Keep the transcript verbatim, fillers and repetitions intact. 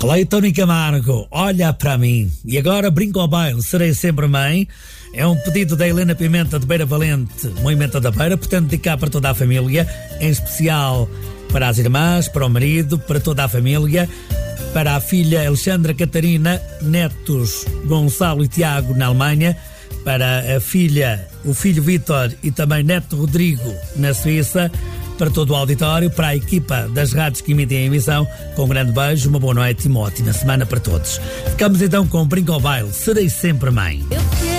Cleiton e Camargo, olha para mim. E agora brinco ao baile, serei sempre mãe. É um pedido da Helena Pimenta de Beira Valente, Moimenta da Beira, portanto dedicar para toda a família, em especial para as irmãs, para o marido, para toda a família, para a filha Alexandra Catarina, netos Gonçalo e Tiago na Alemanha, para a filha, o filho Vítor e também neto Rodrigo na Suíça, para todo o auditório, para a equipa das rádios que emitem a emissão, com um grande beijo, uma boa noite e uma ótima semana para todos. Ficamos então com o Brinco ao Baile, serei sempre mãe.